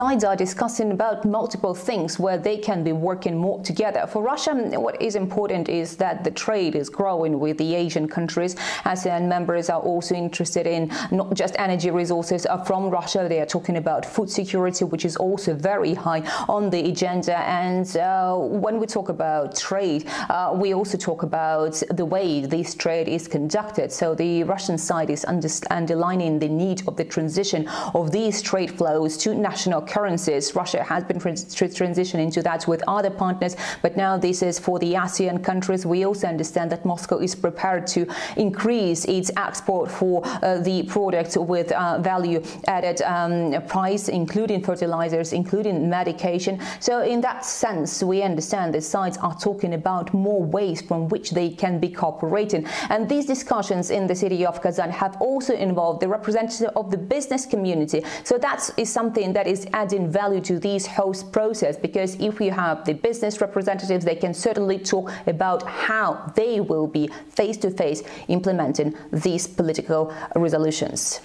Sides are discussing about multiple things where they can be working more together. For Russia, what is important is that the trade is growing with the Asian countries. ASEAN members are also interested in not just energy resources from Russia. They are talking about food security, which is also very high on the agenda. And when we talk about trade, we also talk about the way this trade is conducted. So the Russian side is underlining the need of the transition of these trade flows to national currencies. Russia has been transitioning to that with other partners, but now this is for the ASEAN countries. We also understand that Moscow is prepared to increase its export for the products with value-added price, including fertilizers, including medication. So in that sense, we understand the sides are talking about more ways from which they can be cooperating. And these discussions in the city of Kazan have also involved the representative of the business community. So that is something that is adding value to this host process, because if you have the business representatives, they can certainly talk about how they will be face-to-face implementing these political resolutions.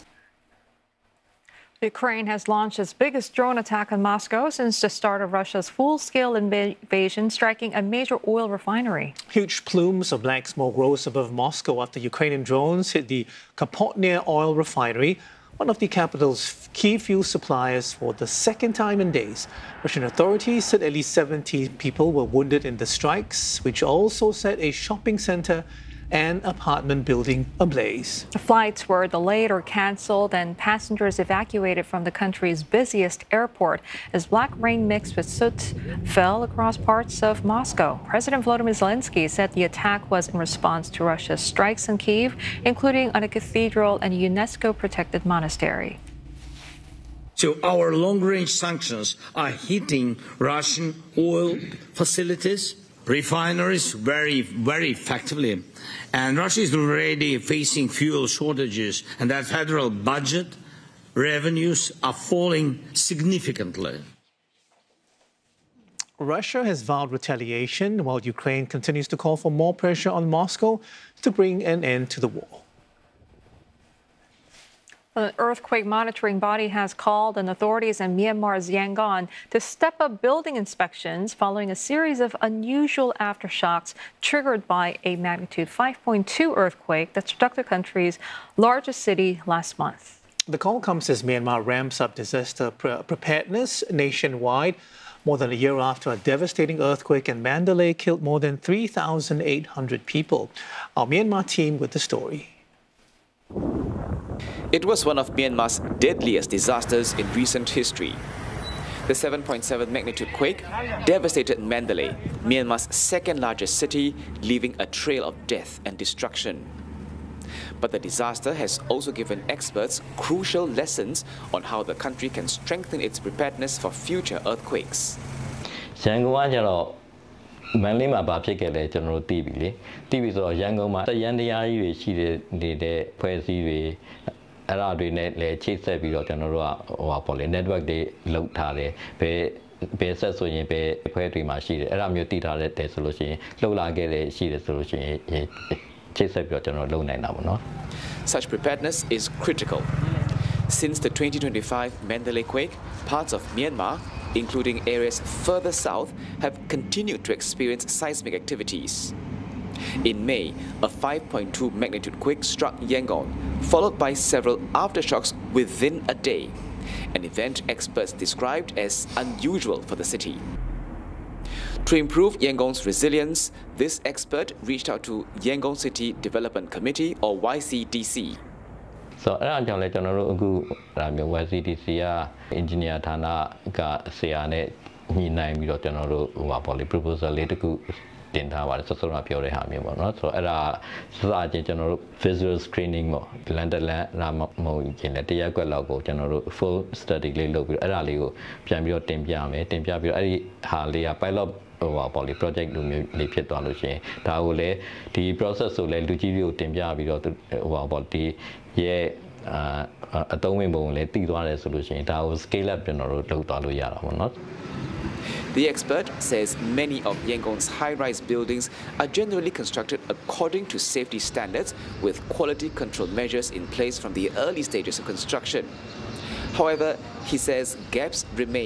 Ukraine has launched its biggest drone attack on Moscow since the start of Russia's full-scale invasion, striking a major oil refinery. Huge plumes of black smoke rose above Moscow after Ukrainian drones hit the Kropotnia oil refinery, one of the capital's key fuel suppliers, for the second time in days. Russian authorities said at least 70 people were wounded in the strikes, which also set a shopping center and apartment building ablaze. The flights were delayed or cancelled and passengers evacuated from the country's busiest airport as black rain mixed with soot fell across parts of Moscow. President Volodymyr Zelensky said the attack was in response to Russia's strikes in Kyiv, including on a cathedral and UNESCO-protected monastery. So our long-range sanctions are hitting Russian oil facilities, refineries very, very effectively. And Russia is already facing fuel shortages, and that federal budget revenues are falling significantly. Russia has vowed retaliation while Ukraine continues to call for more pressure on Moscow to bring an end to the war. An earthquake monitoring body has called on authorities in Myanmar's Yangon to step up building inspections following a series of unusual aftershocks triggered by a magnitude 5.2 earthquake that struck the country's largest city last month. The call comes as Myanmar ramps up disaster preparedness nationwide, more than a year after a devastating earthquake in Mandalay killed more than 3,800 people. Our Myanmar team with the story. It was one of Myanmar's deadliest disasters in recent history. The 7.7 magnitude quake devastated Mandalay, Myanmar's second-largest city, leaving a trail of death and destruction. But the disaster has also given experts crucial lessons on how the country can strengthen its preparedness for future earthquakes. မန္တလေးမှာဘာဖြစ်ခဲ့လဲကျွန်တော်တို့သိပြီလေသိပြီဆိုတော့ရန်ကုန်မှာတရန်တရားကြီးတွေရှိနေတဲ့ဖွဲ့စည်းတွေအဲ့ဒါတွေနဲ့လည်းချိတ်ဆက်ပြီးတော့ကျွန်တော်တို့ကပေါ့လေ network တွေလုပ်ထားတယ်ဘယ်ဆက်ဆိုရင်ဘယ်အဖွဲ့တွေမှာရှိတယ်အဲ့ဒါမျိုးသိထားတဲ့ဆိုလို့ရှိရင်လှုပ်လာခဲ့တဲ့ရှိတယ်ဆိုလို့ရှိရင်ချိတ်ဆက်ပြီးတော့ကျွန်တော်လုပ်နိုင်တာပေါ့နော် Such preparedness is critical. Since the 2025 Mandalay quake, parts of Myanmar, including areas further south, have continued to experience seismic activities. In May, a 5.2 magnitude quake struck Yangon, followed by several aftershocks within a day, an event experts described as unusual for the city. To improve Yangon's resilience, this expert reached out to Yangon City Development Committee, or YCDC. So အဲ့ဒါကြောင့်လဲကျွန်တော်တို့အခုဒါမျိုး YCDC က engineer ဌာနကဆရာနဲ့ညှိနှိုင်းပြီးတော့ကျွန်တော်တို့ပေါ့လေ proposal လေးတစ်ခုတင်ထားပါတယ်ဆက်စုံတာပြောတဲ့ဟာမျိုးပေါ့နော်ဆိုတော့အဲ့ဒါစစချင်းကျွန်တော်တို့ visual screening ပေါ့ land လာမဟုတ်ရင်လည်းတရက်ကွက်လောက်ကိုကျွန်တော်တို့ full study လေးလုပ်ပြီးတော့အဲ့ဒါလေးကိုပြန်ပြီးတော့တင်ပြမယ်တင်ပြပြီးတော့အဲ့ဒီဟာလေးက pilot ပေါ့လေ project လိုမျိုးလေးဖြစ်သွားလို့ရှိရင်ဒါကိုလည်းဒီ process ကိုလည်းလူကြီးတွေကိုတင်ပြပြီးတော့ပေါ့ဒီရဲ့အသုံးဝင်ပုံကိုလည်းတည်သွားတယ်ဆိုလို့ရှိရင်ဒါကို scale up ကျွန်တော်တို့လုပ်သွားလို့ရတာပေါ့နော် The expert says many of Yangon's high-rise buildings are generally constructed according to safety standards with quality control measures in place from the early stages of construction. However, he says gaps remain